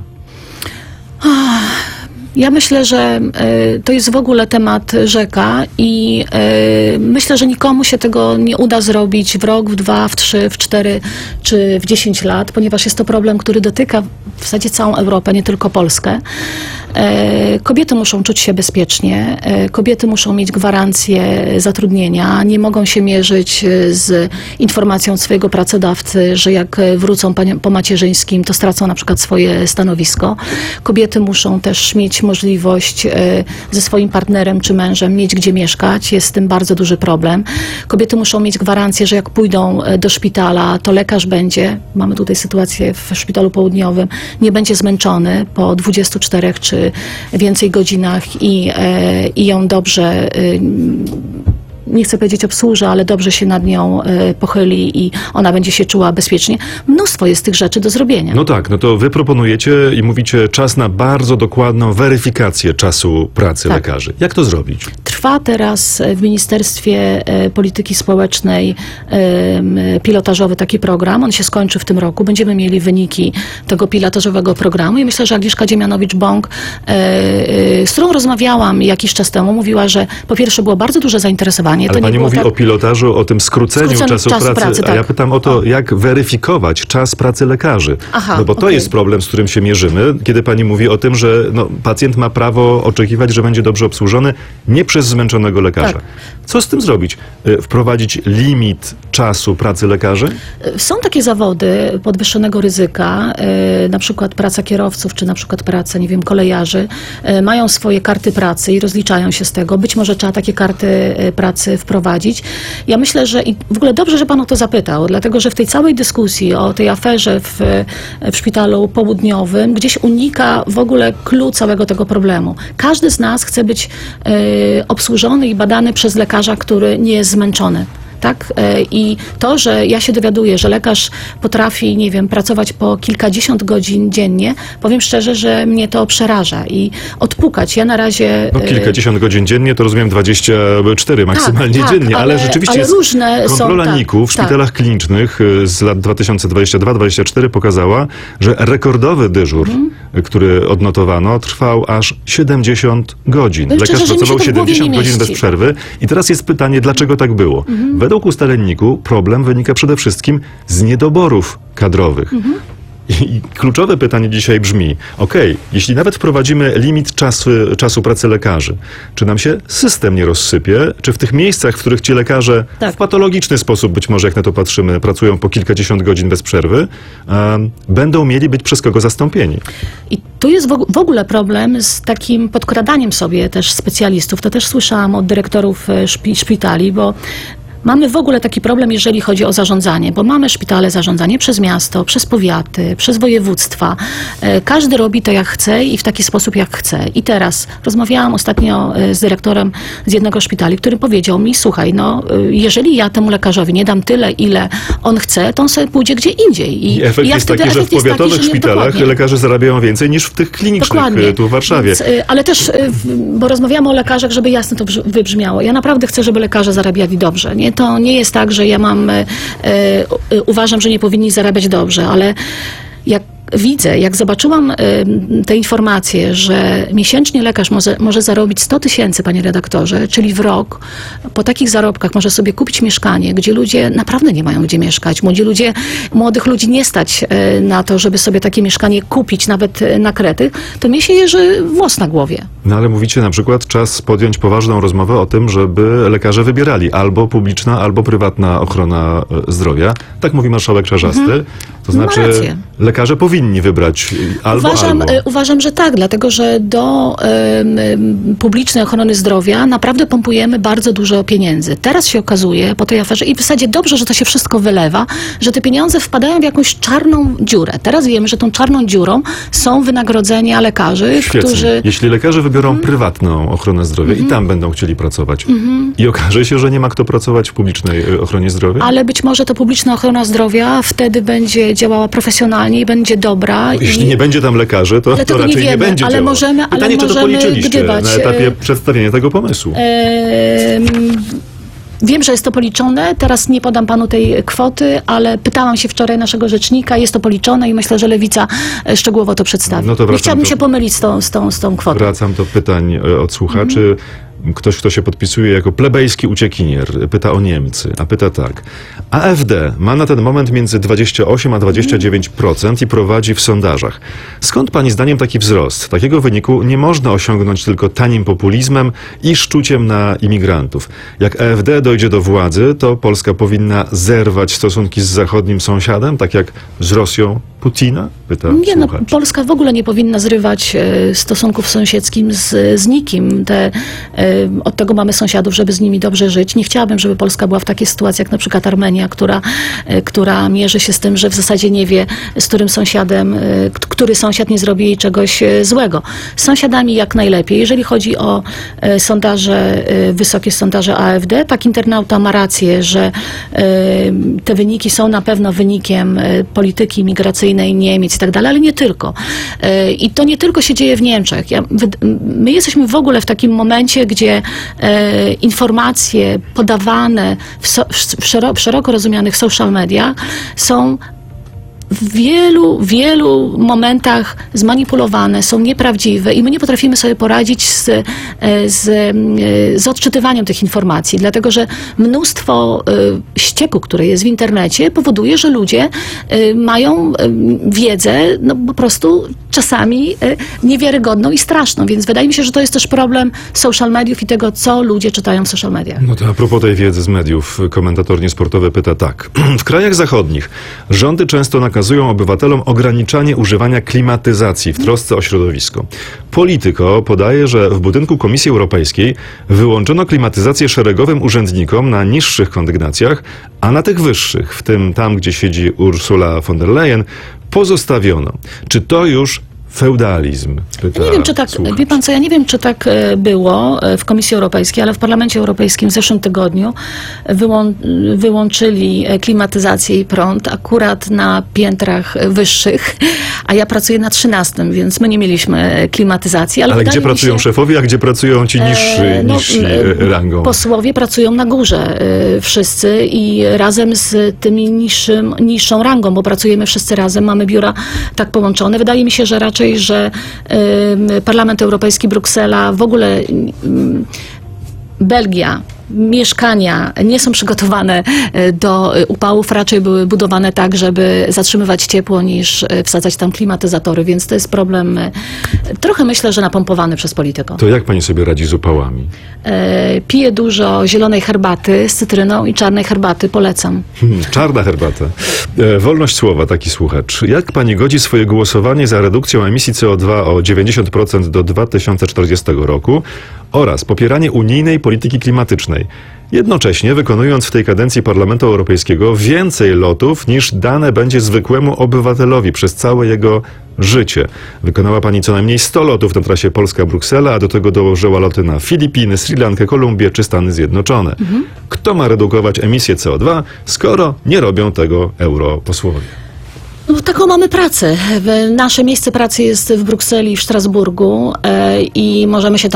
P: Ja myślę, że to jest w ogóle temat rzeka i myślę, że nikomu się tego nie uda zrobić w rok, w 2, w 3, w 4 czy w 10 lat, ponieważ jest to problem, który dotyka w zasadzie całą Europę, nie tylko Polskę. Kobiety muszą czuć się bezpiecznie, kobiety muszą mieć gwarancję zatrudnienia, nie mogą się mierzyć z informacją od swojego pracodawcy, że jak wrócą po macierzyńskim, to stracą na przykład swoje stanowisko. Kobiety muszą też mieć możliwość ze swoim partnerem czy mężem mieć gdzie mieszkać. Jest z tym bardzo duży problem. Kobiety muszą mieć gwarancję, że jak pójdą do szpitala, to lekarz będzie, mamy tutaj sytuację w szpitalu południowym, nie będzie zmęczony po 24 czy więcej godzinach i ją dobrze, nie chcę powiedzieć obsłuży, ale dobrze się nad nią pochyli i ona będzie się czuła bezpiecznie. Mnóstwo jest tych rzeczy do zrobienia.
O: No tak, no to wy proponujecie i mówicie czas na bardzo dokładną weryfikację czasu pracy lekarzy. Jak to zrobić?
P: Trwa teraz w Ministerstwie Polityki Społecznej pilotażowy taki program. On się skończy w tym roku. Będziemy mieli wyniki tego pilotażowego programu i myślę, że Agnieszka Dziemianowicz-Bąk, z którą rozmawiałam jakiś czas temu, mówiła, że po pierwsze było bardzo duże zainteresowanie.
O: Ale pani mówi o pilotażu, o tym skróceniu czasu pracy, a ja pytam o to, jak weryfikować czas pracy lekarzy.
P: Aha,
O: bo to jest problem, z którym się mierzymy, kiedy pani mówi o tym, że pacjent ma prawo oczekiwać, że będzie dobrze obsłużony nie przez zmęczonego lekarza.
P: Tak.
O: Co z tym zrobić? Wprowadzić limit czasu pracy lekarzy?
P: Są takie zawody podwyższonego ryzyka, na przykład praca kierowców, czy na przykład praca, nie wiem, kolejarzy, mają swoje karty pracy i rozliczają się z tego. Być może trzeba takie karty pracy wprowadzić. Ja myślę, że i w ogóle dobrze, że pan o to zapytał, dlatego że w tej całej dyskusji o tej aferze w szpitalu południowym gdzieś unika w ogóle clue całego tego problemu. Każdy z nas chce być obsłużony i badany przez lekarza, który nie jest zmęczony. Tak? I to, że ja się dowiaduję, że lekarz potrafi, nie wiem, pracować po kilkadziesiąt godzin dziennie, powiem szczerze, że mnie to przeraża i odpukać. Ja na razie...
O: No kilkadziesiąt godzin dziennie, to rozumiem 24 maksymalnie
P: tak,
O: dziennie, ale rzeczywiście
P: ale różne
O: kontrola
P: są,
O: NIK-u w szpitalach klinicznych z lat 2022-2024 pokazała, że rekordowy dyżur, który odnotowano, trwał aż 70 godzin. Lekarz
P: szczerze,
O: pracował
P: mi się to w głowie
O: 70
P: nie
O: godzin bez
P: mieści.
O: przerwy i teraz jest pytanie, dlaczego tak było? Według ustaleń NIK-u problem wynika przede wszystkim z niedoborów kadrowych. I kluczowe pytanie dzisiaj brzmi, jeśli nawet wprowadzimy limit czasu pracy lekarzy, czy nam się system nie rozsypie? Czy w tych miejscach, w których ci lekarze w patologiczny sposób, być może jak na to patrzymy, pracują po kilkadziesiąt godzin bez przerwy, będą mieli być przez kogo zastąpieni?
P: I tu jest w ogóle problem z takim podkradaniem sobie też specjalistów. To też słyszałam od dyrektorów szpitali, bo mamy w ogóle taki problem, jeżeli chodzi o zarządzanie, bo mamy szpitale zarządzanie przez miasto, przez powiaty, przez województwa. Każdy robi to jak chce i w taki sposób jak chce. I teraz rozmawiałam ostatnio z dyrektorem z jednego szpitali, który powiedział mi, słuchaj, no jeżeli ja temu lekarzowi nie dam tyle, ile on chce, to on sobie pójdzie gdzie indziej.
O: I efekt jest taki, że w powiatowych szpitalach lekarze zarabiają więcej niż w tych klinicznych tu w Warszawie.
P: Więc, ale też, bo rozmawiamy o lekarzach, żeby jasno to wybrzmiało. Ja naprawdę chcę, żeby lekarze zarabiali dobrze. Nie? To nie jest tak, że ja uważam, że nie powinni zarabiać dobrze, ale jak zobaczyłam te informacje, że miesięcznie lekarz może zarobić 100 tysięcy, panie redaktorze, czyli w rok, po takich zarobkach może sobie kupić mieszkanie, gdzie ludzie naprawdę nie mają gdzie mieszkać. Młodych ludzi nie stać na to, żeby sobie takie mieszkanie kupić, nawet na kredyt, to mnie się jeży włos na głowie.
O: No ale mówicie na przykład, czas podjąć poważną rozmowę o tym, żeby lekarze wybierali albo publiczna, albo prywatna ochrona zdrowia. Tak mówi marszałek Czarzasty. To znaczy lekarze powinni wybrać albo.
P: Uważam, że tak, dlatego że do publicznej ochrony zdrowia naprawdę pompujemy bardzo dużo pieniędzy. Teraz się okazuje po tej aferze i w zasadzie dobrze, że to się wszystko wylewa, że te pieniądze wpadają w jakąś czarną dziurę. Teraz wiemy, że tą czarną dziurą są wynagrodzenia lekarzy, którzy...
O: Jeśli lekarze wybiorą prywatną ochronę zdrowia i tam będą chcieli pracować i okaże się, że nie ma kto pracować w publicznej ochronie zdrowia?
P: Ale być może to publiczna ochrona zdrowia wtedy będzie działała profesjonalnie i będzie dobra.
O: Jeśli nie będzie tam lekarzy, to raczej nie będzie
P: ale
O: działała.
P: możemy,
O: Pytanie, czy to policzyliście na etapie przedstawienia tego pomysłu?
P: Wiem, że jest to policzone. Teraz nie podam panu tej kwoty, ale pytałam się wczoraj naszego rzecznika. Jest to policzone i myślę, że Lewica szczegółowo to przedstawi.
O: No to
P: nie chciałabym się pomylić z tą kwotą.
O: Wracam do pytań od słuchaczy. Ktoś, kto się podpisuje jako plebejski uciekinier, pyta o Niemcy, a pyta tak. AfD ma na ten moment między 28 a 29% i prowadzi w sondażach. Skąd pani zdaniem taki wzrost? Takiego wyniku nie można osiągnąć tylko tanim populizmem i szczuciem na imigrantów. Jak AfD dojdzie do władzy, to Polska powinna zerwać stosunki z zachodnim sąsiadem, tak jak z Rosją Putina? Pyta słuchacz.
P: Polska w ogóle nie powinna zrywać stosunków sąsiedzkim z nikim. Od tego mamy sąsiadów, żeby z nimi dobrze żyć. Nie chciałabym, żeby Polska była w takiej sytuacji jak na przykład Armenia, która mierzy się z tym, że w zasadzie nie wie, z którym sąsiadem, który sąsiad nie zrobi jej czegoś złego. Z sąsiadami jak najlepiej. Jeżeli chodzi o sondaże, wysokie sondaże AfD, tak internauta ma rację, że te wyniki są na pewno wynikiem polityki migracyjnej Niemiec i tak dalej, ale nie tylko. I to nie tylko się dzieje w Niemczech. My jesteśmy w ogóle w takim momencie, gdzie informacje podawane w szeroko rozumianych social mediach są w wielu momentach zmanipulowane, są nieprawdziwe i my nie potrafimy sobie poradzić z odczytywaniem tych informacji, dlatego że mnóstwo ścieku, które jest w internecie, powoduje, że ludzie mają wiedzę po prostu czasami niewiarygodną i straszną, więc wydaje mi się, że to jest też problem social mediów i tego, co ludzie czytają w social mediach.
O: No to a propos tej wiedzy z mediów, komentator niesportowy pyta tak. W krajach zachodnich rządy często nakazują obywatelom ograniczanie używania klimatyzacji w trosce o środowisko. Polityko podaje, że w budynku Komisji Europejskiej wyłączono klimatyzację szeregowym urzędnikom na niższych kondygnacjach, a na tych wyższych, w tym tam, gdzie siedzi Ursula von der Leyen, pozostawiono. Czy to już feudalizm? Pyta
P: Nie wiem, czy tak,
O: słuchacz.
P: wie pan co, ja nie wiem, czy tak było w Komisji Europejskiej, ale w Parlamencie Europejskim w zeszłym tygodniu wyłączyli klimatyzację i prąd akurat na piętrach wyższych, a ja pracuję na 13, więc my nie mieliśmy klimatyzacji. Ale
O: gdzie pracują szefowie, a gdzie pracują ci niżsi rangą?
P: Posłowie pracują na górze wszyscy i razem z tymi niższą rangą, bo pracujemy wszyscy razem, mamy biura tak połączone. Wydaje mi się, że raczej, że Parlament Europejski, Bruksela, w ogóle Belgia, mieszkania nie są przygotowane do upałów, raczej były budowane tak, żeby zatrzymywać ciepło, niż wsadzać tam klimatyzatory, więc to jest problem trochę, myślę, że napompowany przez polityków.
O: To jak pani sobie radzi z upałami?
P: Piję dużo zielonej herbaty z cytryną i czarnej herbaty, polecam.
O: Czarna herbata. Wolność słowa, taki słuchacz. Jak pani godzi swoje głosowanie za redukcją emisji CO2 o 90% do 2040 roku oraz popieranie unijnej polityki klimatycznej, jednocześnie wykonując w tej kadencji Parlamentu Europejskiego więcej lotów, niż dane będzie zwykłemu obywatelowi przez całe jego życie? Wykonała pani co najmniej 100 lotów na trasie Polska-Bruksela, a do tego dołożyła loty na Filipiny, Sri Lankę, Kolumbię czy Stany Zjednoczone. Kto ma redukować emisję CO2, skoro nie robią tego europosłowie?
P: No, taką mamy pracę. Nasze miejsce pracy jest w Brukseli i w Strasburgu i możemy się tam